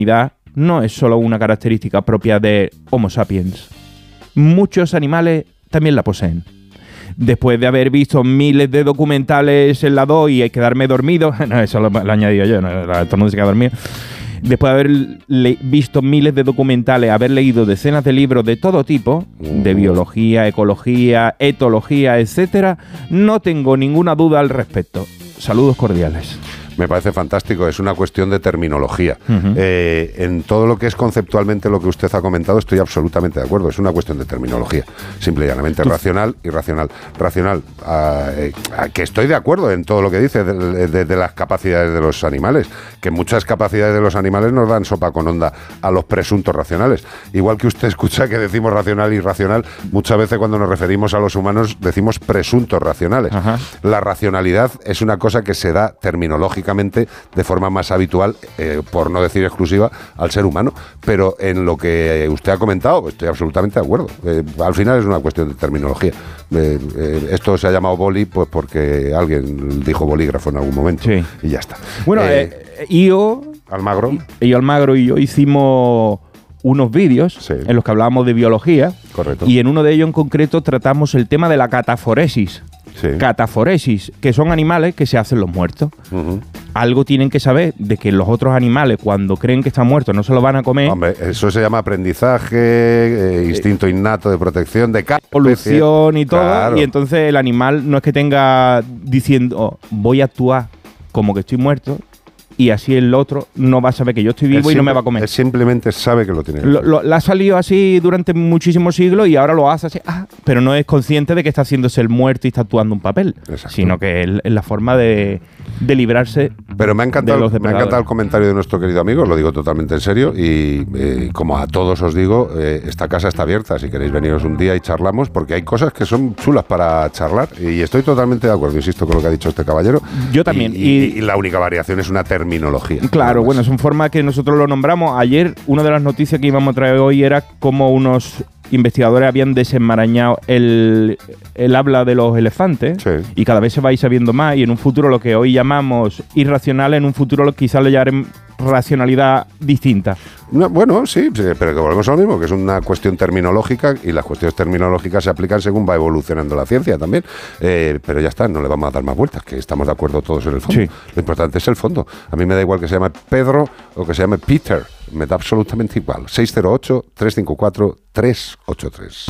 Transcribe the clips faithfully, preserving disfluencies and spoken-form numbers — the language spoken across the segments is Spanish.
humanidad no es solo una característica propia de Homo sapiens. Muchos animales también la poseen. Después de haber visto miles de documentales en la dos y quedarme dormido, no, eso lo, lo he añadido yo, no, todo el mundo se queda dormido. Después de haber le- visto miles de documentales, haber leído decenas de libros de todo tipo, de biología, ecología, etología, etcétera, no tengo ninguna duda al respecto. Saludos cordiales. Me parece fantástico, es una cuestión de terminología. Uh-huh. Eh, en todo lo que es conceptualmente lo que usted ha comentado estoy absolutamente de acuerdo, es una cuestión de terminología, simple y llanamente, racional y racional. Racional, a, a que estoy de acuerdo en todo lo que dice de, de, de las capacidades de los animales, que muchas capacidades de los animales nos dan sopa con onda a los presuntos racionales. Igual que usted escucha que decimos racional y irracional, muchas veces cuando nos referimos a los humanos decimos presuntos racionales. Ajá. La racionalidad es una cosa que se da terminológicamente de forma más habitual, eh, por no decir exclusiva, al ser humano. Pero en lo que usted ha comentado, estoy absolutamente de acuerdo. Eh, al final es una cuestión de terminología. Eh, eh, esto se ha llamado boli pues porque alguien dijo bolígrafo en algún momento. Sí. Y ya está. Bueno, Eh, eh, yo, Almagro. yo Almagro y yo hicimos unos vídeos Sí. en los que hablábamos de biología. Correcto. Y en uno de ellos en concreto tratamos el tema de la cataforesis. Sí. Cataforesis, que son animales que se hacen los muertos. Uh-huh. Algo tienen que saber de que los otros animales, cuando creen que están muertos, no se lo van a comer. Hombre, eso se llama aprendizaje, eh, instinto innato de protección, de cada especie. Evolución y todo. Claro. Y entonces el animal no es que tenga diciendo, oh, voy a actuar como que estoy muerto, y así el otro no va a saber que yo estoy vivo Él y no me simple- va a comer. él simplemente sabe que lo tiene que Lo, hacer. lo- le ha salido así durante muchísimos siglos y ahora lo hace así, ah, pero no es consciente de que está haciéndose el muerto y está actuando un papel, Exacto. sino que es, es la forma de, de librarse. Pero me ha de encantado, los me ha depredadores. encantado el comentario de nuestro querido amigo, lo digo totalmente en serio, y eh, como a todos os digo, eh, esta casa está abierta, si queréis veniros un día y charlamos, porque hay cosas que son chulas para charlar, y estoy totalmente de acuerdo, insisto, con lo que ha dicho este caballero. Yo también. Y, y- Y- y la única variación es una terminología. Claro, Nada más. bueno, son formas que nosotros lo nombramos. Ayer, una de las noticias que íbamos a traer hoy era cómo unos investigadores habían desenmarañado el, el habla de los elefantes, Sí. y cada vez se va a ir sabiendo más, y en un futuro lo que hoy llamamos irracional, en un futuro lo- quizás le llamen racionalidad distinta. No, bueno, sí, sí, pero que volvemos a lo mismo, que es una cuestión terminológica y las cuestiones terminológicas se aplican según va evolucionando la ciencia también. Eh, pero ya está, no le vamos a dar más vueltas, que estamos de acuerdo todos en el fondo. Sí. Lo importante es el fondo. A mí me da igual que se llame Pedro o que se llame Peter, me da absolutamente igual. seis cero ocho, tres cinco cuatro, tres ocho tres.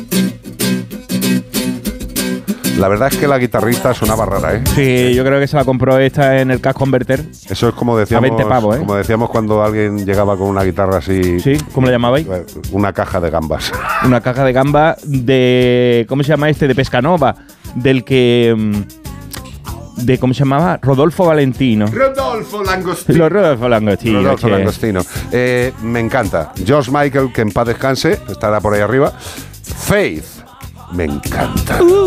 La verdad es que la guitarrista sonaba rara, ¿eh? Sí, yo creo que se la compró esta en el Cash Converter. Eso es como decíamos, veinte pavos, ¿eh? como decíamos cuando alguien llegaba con una guitarra así. Sí, ¿cómo la llamabais? Una caja de gambas. Una caja de gamba de... ¿Cómo se llama este? De Pescanova. Del que... mm, de ¿cómo se llamaba? Rodolfo Valentino. Rodolfo Langostino. Los Rodolfo Langostino. Rodolfo che. Langostino. Eh, me encanta. George Michael, que en paz descanse, estará por ahí arriba. Faith, me encanta.